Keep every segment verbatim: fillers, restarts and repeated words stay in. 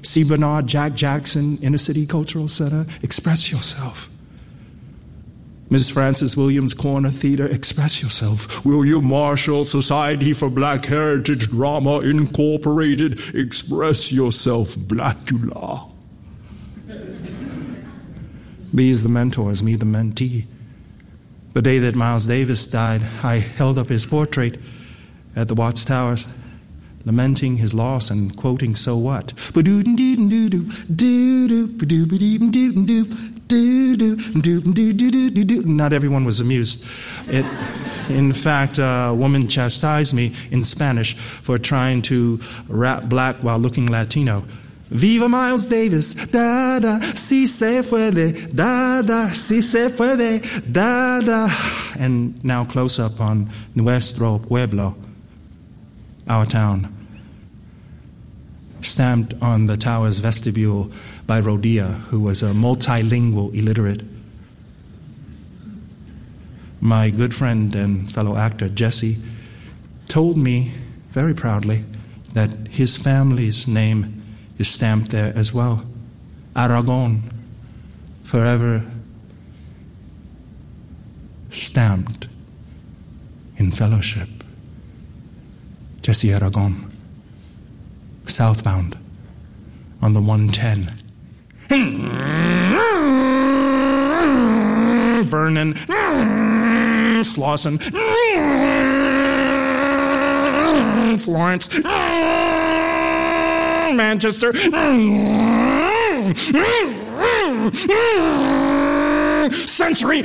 C. Bernard, Jack Jackson, Inner City Cultural Center, express yourself. Missus Francis Williams Corner Theater, express yourself. William Marshall, Society for Black Heritage Drama Incorporated, express yourself, Blackula. Be's the mentors, me the mentee. The day that Miles Davis died, I held up his portrait at the Watts Towers, lamenting his loss and quoting "So what?" Not everyone was amused. It, in fact, a woman chastised me in Spanish for trying to rap black while looking Latino. Viva Miles Davis, da da, si se puede, da da, si se puede, da da. And now close up on Nuestro Pueblo, our town. Stamped on the tower's vestibule by Rodia, who was a multilingual illiterate. My good friend and fellow actor, Jesse, told me very proudly that his family's name is stamped there as well. Aragon, forever stamped in fellowship. Jesse Aragon, southbound on the one ten. Vernon, Slauson, Florence, Manchester, Century.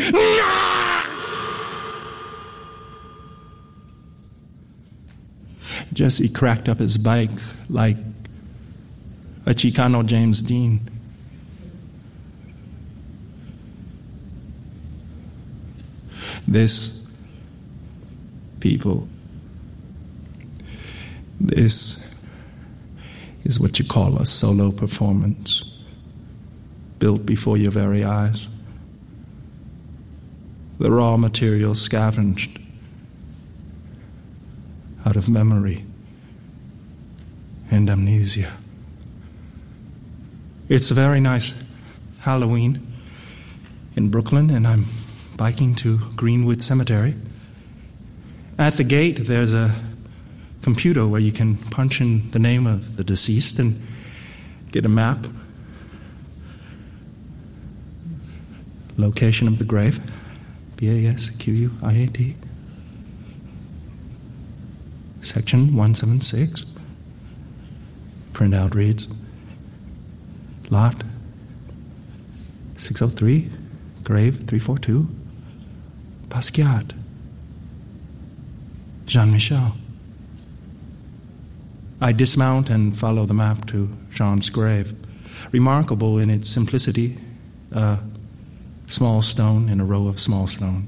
Jesse cracked up his bike like a Chicano James Dean. This, people, this is what you call a solo performance, built before your very eyes. The raw material scavenged out of memory and amnesia. It's a very nice Halloween in Brooklyn, and I'm biking to Greenwood Cemetery. At the gate, there's a computer where you can punch in the name of the deceased and get a map, location of the grave, B A S Q U I A T, section one seventy-six. Printout reads, lot six oh three, grave three forty-two, Basquiat, Jean-Michel. I dismount and follow the map to Jean's grave. Remarkable in its simplicity, a small stone in a row of small stones.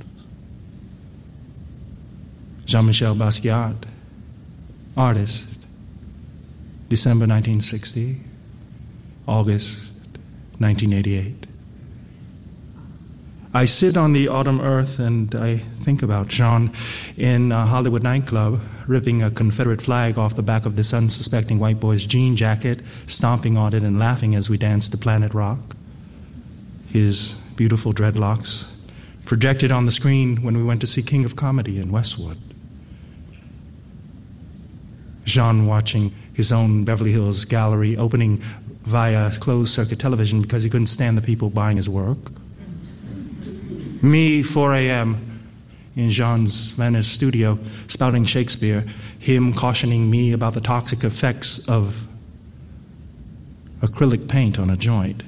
Jean-Michel Basquiat, artist, December nineteen sixty, August nineteen eighty-eight. I sit on the autumn earth and I think about Jean in a Hollywood nightclub, ripping a Confederate flag off the back of this unsuspecting white boy's jean jacket, stomping on it and laughing as we danced to Planet Rock. His beautiful dreadlocks projected on the screen when we went to see King of Comedy in Westwood. Jean watching his own Beverly Hills gallery opening via closed-circuit television because he couldn't stand the people buying his work. Me, four a.m., in Jean's Venice studio, spouting Shakespeare, him cautioning me about the toxic effects of acrylic paint on a joint.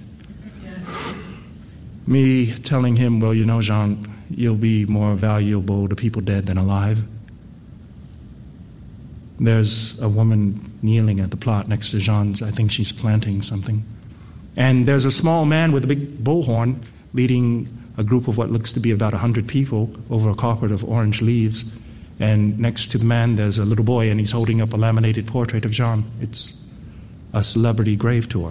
Me telling him, well, you know, Jean, you'll be more valuable to people dead than alive. There's a woman kneeling at the plot next to Jean's. I think she's planting something. And there's a small man with a big bullhorn leading a group of what looks to be about one hundred people over a carpet of orange leaves. And next to the man, there's a little boy, and he's holding up a laminated portrait of Jean. It's a celebrity grave tour.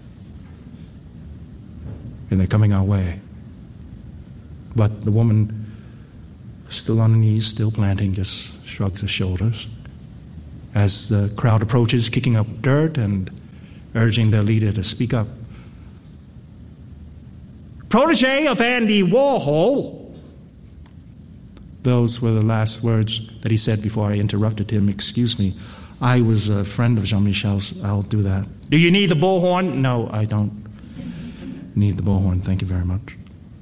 And they're coming our way. But the woman, still on her knees, still planting, just shrugs her shoulders as the crowd approaches, kicking up dirt and urging their leader to speak up. Protege of Andy Warhol. Those were the last words that he said before I interrupted him. Excuse me, I was a friend of Jean-Michel's. I'll do that. Do you need the bullhorn? No, I don't need the bullhorn. Thank you very much.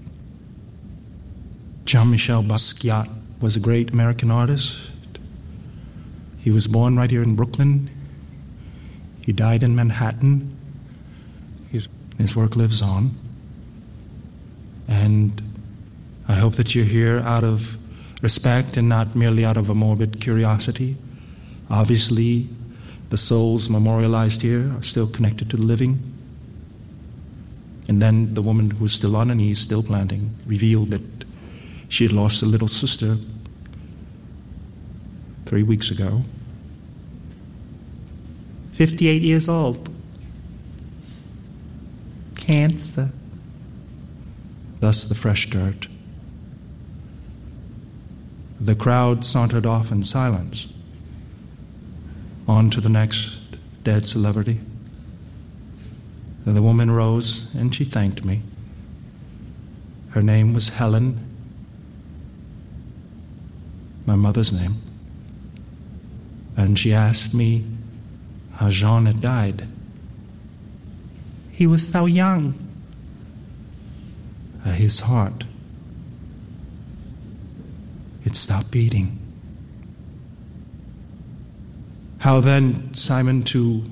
Jean-Michel Basquiat was a great American artist. He was born right here in Brooklyn. He died in Manhattan. His, his work lives on. And I hope that you're here out of respect and not merely out of a morbid curiosity. Obviously, the souls memorialized here are still connected to the living. And then the woman who was still on her knees, still planting, revealed that she had lost a little sister three weeks ago. fifty-eight years old. Cancer. Thus the fresh dirt. The crowd sauntered off in silence. On to the next dead celebrity. The woman rose and she thanked me. Her name was Helen, my mother's name. And she asked me how Jean had died. He was so young. Uh, his heart, it stopped beating. How then, Simon, to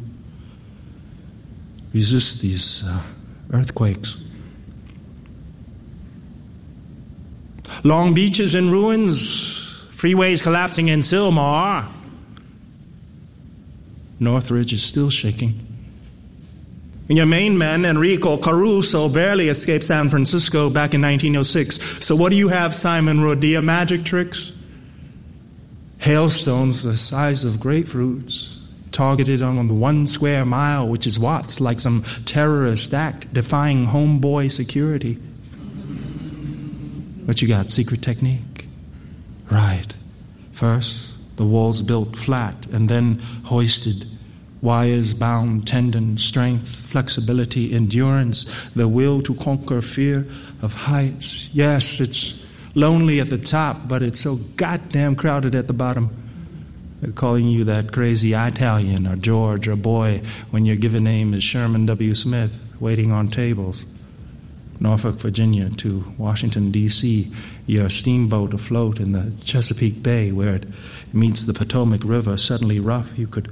resist these uh, earthquakes? Long beaches in ruins, freeways collapsing in Sylmar. Northridge is still shaking. And your main man, Enrico Caruso, barely escaped San Francisco back in nineteen oh six. So what do you have, Simon Rodia? Magic tricks? Hailstones the size of grapefruits, targeted on the one square mile, which is Watts, like some terrorist act defying homeboy security. What you got? Secret technique? Right. First, the walls built flat and then hoisted. Wires bound, tendon, strength, flexibility, endurance, the will to conquer fear of heights. Yes, it's lonely at the top, but it's so goddamn crowded at the bottom. They're calling you that crazy Italian or George or boy when your given name is Sherman W. Smith, waiting on tables. Norfolk, Virginia to Washington, D C, your steamboat afloat in the Chesapeake Bay where it meets the Potomac River, suddenly rough, you could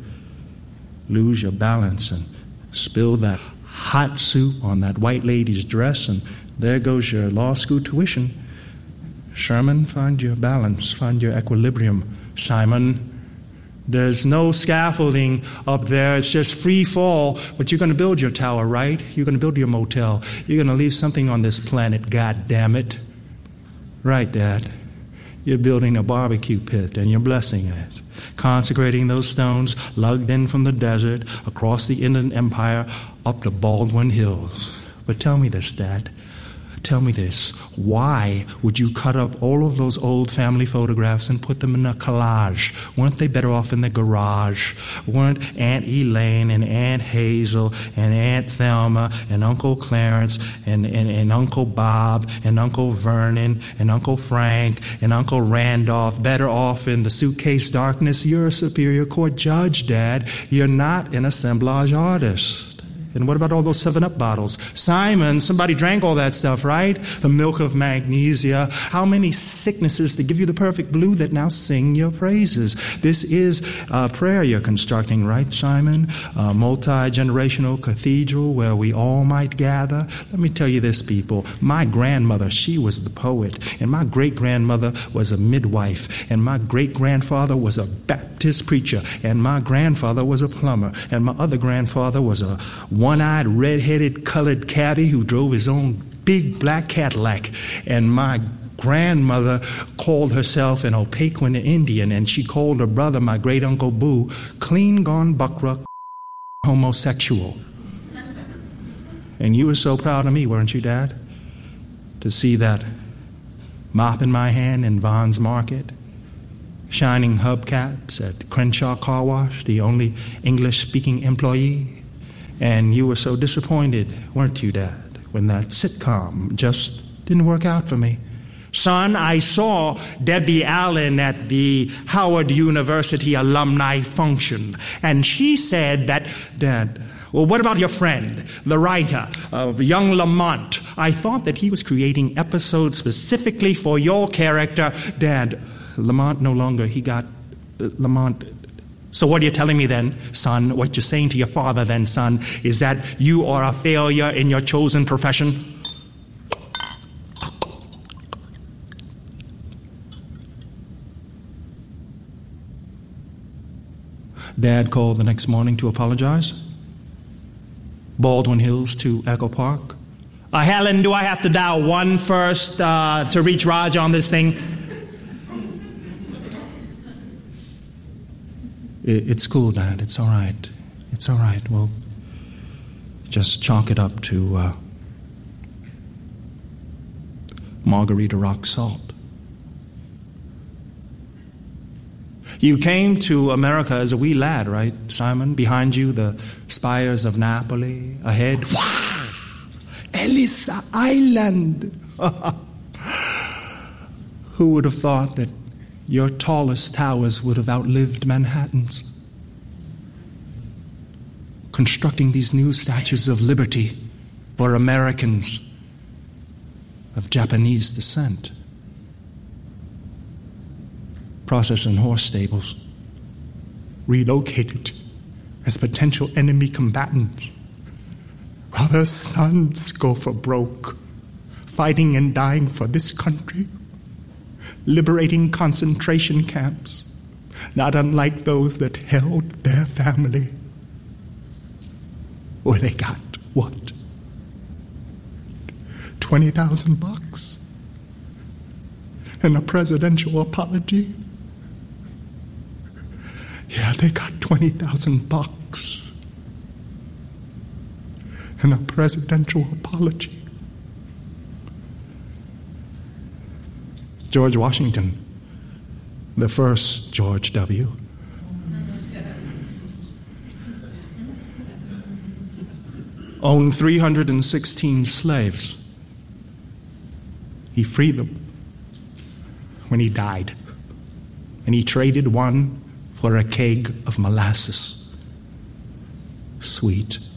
lose your balance and spill that hot soup on that white lady's dress, and there goes your law school tuition. Sherman, find your balance, find your equilibrium. Simon, there's no scaffolding up there, it's just free fall, but you're going to build your tower, right? You're going to build your motel. You're going to leave something on this planet, God damn it. Right, Dad. You're building a barbecue pit and you're blessing it. Consecrating those stones lugged in from the desert across the Inland Empire up to Baldwin Hills. But tell me this, Dad. Tell me this. Why would you cut up all of those old family photographs and put them in a collage? Weren't they better off in the garage? Weren't Aunt Elaine and Aunt Hazel and Aunt Thelma and Uncle Clarence and, and, and Uncle Bob and Uncle Vernon and Uncle Frank and Uncle Randolph better off in the suitcase darkness? You're a Superior Court judge, Dad. You're not an assemblage artist. And what about all those seven up bottles? Simon, somebody drank all that stuff, right? The milk of magnesia. How many sicknesses to give you the perfect blue that now sing your praises? This is a prayer you're constructing, right, Simon? A multi-generational cathedral where we all might gather. Let me tell you this, people. My grandmother, she was the poet. And my great-grandmother was a midwife. And my great-grandfather was a Baptist preacher. And my grandfather was a plumber. And my other grandfather was a one-eyed, red-headed, colored cabbie who drove his own big black Cadillac. And my grandmother called herself an Opaquan Indian, and she called her brother, my great-uncle Boo, clean gone buckruck homosexual. And you were so proud of me, weren't you, Dad? To see that mop in my hand in Vaughn's Market, shining hubcaps at Crenshaw Car Wash, the only English-speaking employee, And you were so disappointed, weren't you, Dad, when that sitcom just didn't work out for me. Son, I saw Debbie Allen at the Howard University alumni function, and she said that, Dad, well, what about your friend, the writer of Young Lamont? I thought that he was creating episodes specifically for your character. Dad, Lamont no longer, he got, uh, Lamont... So what are you telling me then, son? What you're saying to your father then, son, is that you are a failure in your chosen profession? Dad called the next morning to apologize. Baldwin Hills to Echo Park. Uh, Helen, do I have to dial one first uh, to reach Raj on this thing? It, it's cool, Dad. It's all right. It's all right. We'll just chalk it up to uh, margarita rock salt. You came to America as a wee lad, right, Simon? Behind you, the spires of Napoli. Ahead, Ellis Island. Who would have thought that your tallest towers would have outlived Manhattan's? Constructing these new statues of liberty for Americans of Japanese descent. Processing horse stables, relocated as potential enemy combatants, while their sons go for broke, fighting and dying for this country, liberating concentration camps, not unlike those that held their family, where they got what? Twenty thousand bucks and a presidential apology. Yeah, they got twenty thousand bucks and a presidential apology. George Washington, the first George W., owned three hundred sixteen slaves. He freed them when he died, and he traded one for a keg of molasses. Sweet.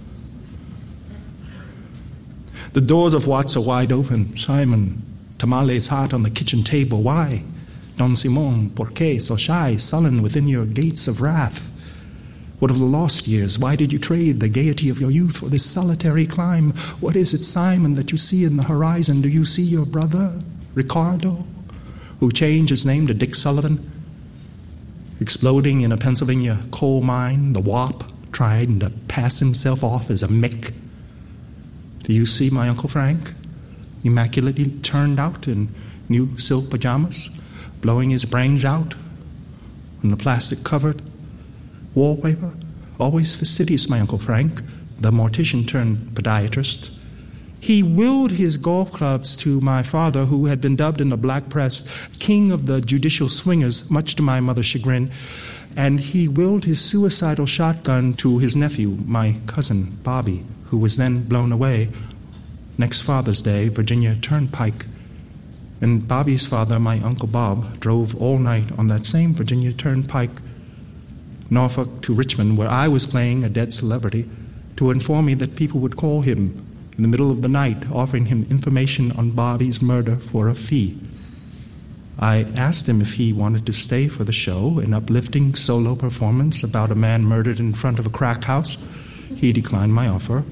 The doors of Watts are wide open. Simon, tamales hot on the kitchen table. Why? Don Simon, por qué so shy, sullen within your gates of wrath? What of the lost years? Why did you trade the gaiety of your youth for this solitary climb? What is it, Simon, that you see in the horizon? Do you see your brother, Ricardo, who changed his name to Dick Sullivan? Exploding in a Pennsylvania coal mine, the W A P trying to pass himself off as a Mick. Do you see my Uncle Frank, immaculately turned out in new silk pajamas, blowing his brains out on the plastic-covered wallpaper? Always fastidious, my Uncle Frank, the mortician turned podiatrist. He willed his golf clubs to my father, who had been dubbed in the black press king of the judicial swingers, much to my mother's chagrin. And he willed his suicidal shotgun to his nephew, my cousin, Bobby, who was then blown away next Father's Day, Virginia Turnpike. And Bobby's father, my Uncle Bob, drove all night on that same Virginia Turnpike, Norfolk to Richmond, where I was playing a dead celebrity, to inform me that people would call him in the middle of the night, offering him information on Bobby's murder for a fee. I asked him if he wanted to stay for the show, an uplifting solo performance about a man murdered in front of a crack house. He declined my offer.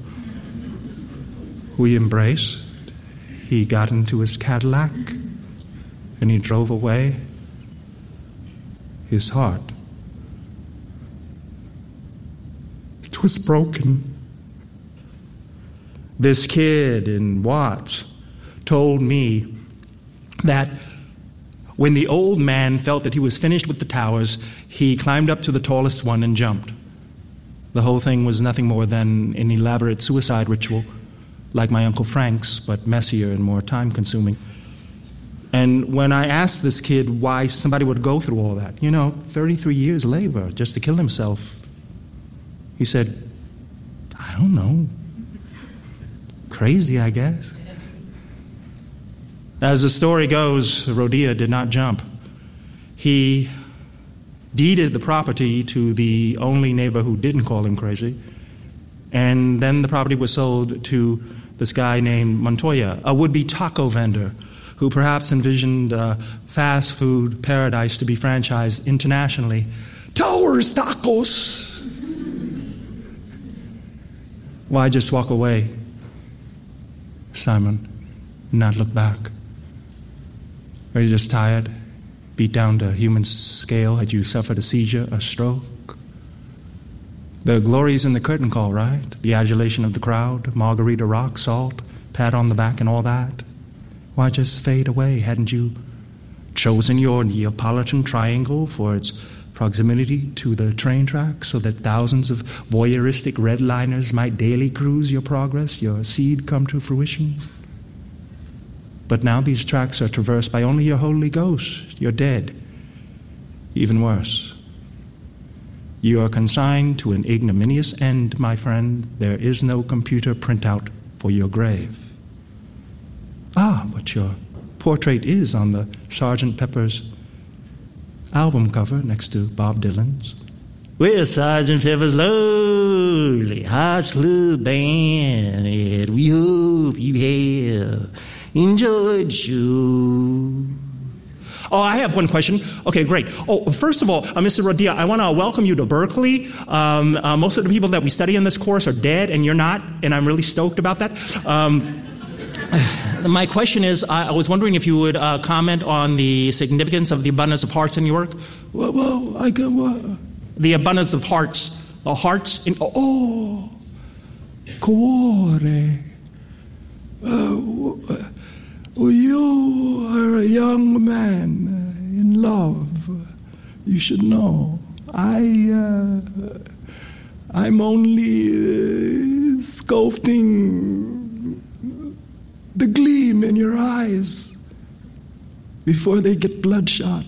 We embraced. He got into his Cadillac, and he drove away. His heart, it was broken. This kid in Watts told me that when the old man felt that he was finished with the towers, he climbed up to the tallest one and jumped. The whole thing was nothing more than an elaborate suicide ritual, like my Uncle Frank's, but messier and more time-consuming. And when I asked this kid why somebody would go through all that, you know, thirty-three years labor just to kill himself, he said, don't know. Crazy, I guess. As the story goes, Rodea did not jump. He deeded the property to the only neighbor who didn't call him crazy, and then the property was sold to this guy named Montoya, a would-be taco vendor who perhaps envisioned a fast food paradise to be franchised internationally. Towers Tacos! Why just walk away, Simon, and not look back? Are you just tired, beat down to human scale? Had you suffered a seizure, a stroke? The glories in the curtain call, right? The adulation of the crowd, margarita rock, salt, pat on the back and all that. Why just fade away? Hadn't you chosen your Neapolitan triangle for its proximity to the train track so that thousands of voyeuristic redliners might daily cruise your progress, your seed come to fruition? But now these tracks are traversed by only your Holy Ghost. You're dead. Even worse. You are consigned to an ignominious end, my friend. There is no computer printout for your grave. Ah, but your portrait is on the Sergeant Pepper's album cover next to Bob Dylan's. We're Sergeant Pepper's Lonely Hearts Club Band, and we hope you have enjoyed the show. Oh, I have one question. Okay, great. Oh, first of all, uh, Mister Rodea, I want to welcome you to Berkeley. Um, uh, most of the people that we study in this course are dead, and you're not, and I'm really stoked about that. Um, my question is, I, I was wondering if you would uh, comment on the significance of the abundance of hearts in your work. Well, well I can what? The abundance of hearts. Uh, hearts in... Oh, oh cuore. Uh, Well, you are a young man uh, in love. You should know. I, uh, I'm only uh, sculpting the gleam in your eyes before they get bloodshot.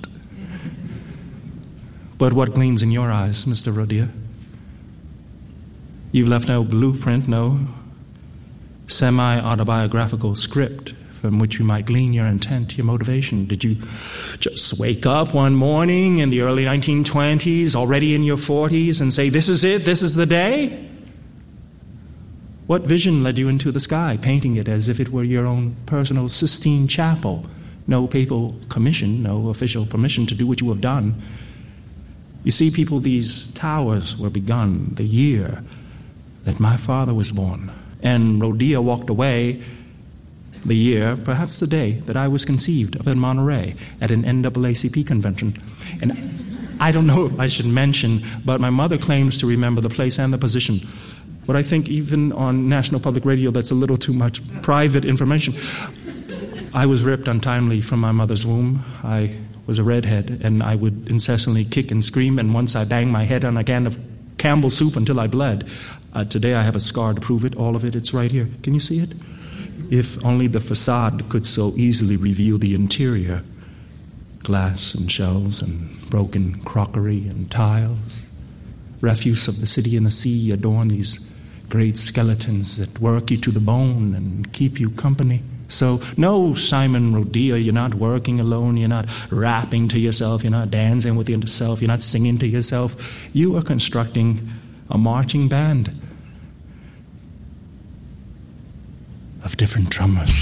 But what gleams in your eyes, Mister Rodea? You've left no blueprint, no semi-autobiographical script from which you might glean your intent, your motivation. Did you just wake up one morning in the early nineteen twenties, already in your forties, and say, this is it, this is the day? What vision led you into the sky, painting it as if it were your own personal Sistine Chapel? No papal commission, no official permission to do what you have done. You see, people, these towers were begun the year that my father was born. And Rodea walked away the year, perhaps the day, that I was conceived up in Monterey at an N double A C P convention. And I don't know if I should mention, but my mother claims to remember the place and the position. But I think even on National Public Radio, that's a little too much private information. I was ripped untimely from my mother's womb. I was a redhead, and I would incessantly kick and scream, and once I banged my head on a can of Campbell's soup until I bled. Uh, today I have a scar to prove it, all of it, it's right here. Can you see it? If only the facade could so easily reveal the interior. Glass and shells and broken crockery and tiles. Refuse of the city and the sea adorn these great skeletons that work you to the bone and keep you company. So, no, Simon Rodea, you're not working alone, you're not rapping to yourself, you're not dancing with yourself, you're not singing to yourself. You are constructing a marching band of different drummers.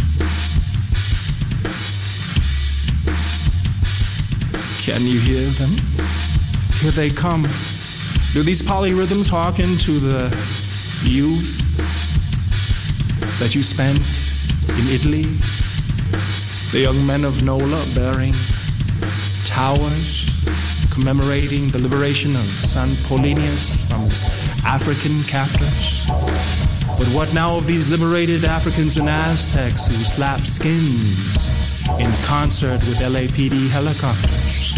Can you hear them? Here they come. Do these polyrhythms hearken to the youth that you spent in Italy? The young men of Nola bearing towers commemorating the liberation of San Polinius from his African captors. But what now of these liberated Africans and Aztecs who slap skins in concert with L A P D helicopters?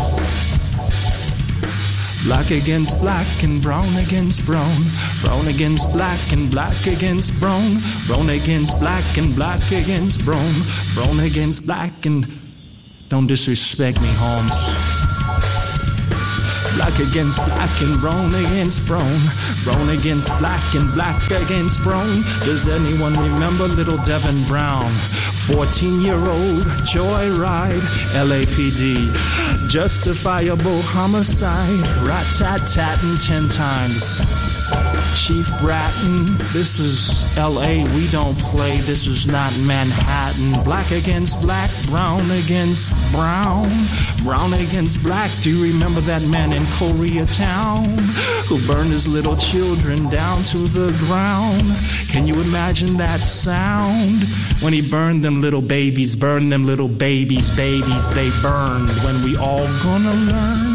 Black against black and brown against brown, brown against black and black against brown, brown against black and black against brown, brown against black and... Don't disrespect me, Holmes. Black against black and brown against brown. Brown against black and black against brown. Does anyone remember little Devin Brown? fourteen-year-old joyride, L A P D. Justifiable homicide, rat-tat-tatting ten times. Chief Bratton, this is L A, we don't play, this is not Manhattan. Black against black, brown against brown, brown against black. Do you remember that man in Koreatown who burned his little children down to the ground? Can you imagine that sound? When he burned them little babies, burned them little babies, babies they burned. When we all gonna learn?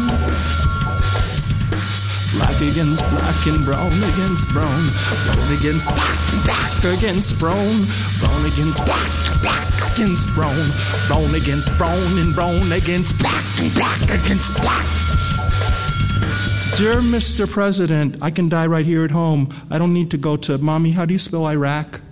Black against black and brown against brown. Brown against black and black against brown. Brown against black and black against brown. Brown against brown and brown against black and black against black. Dear Mister President, I can die right here at home. I don't need to go to, Mommy, how do you spell Iraq?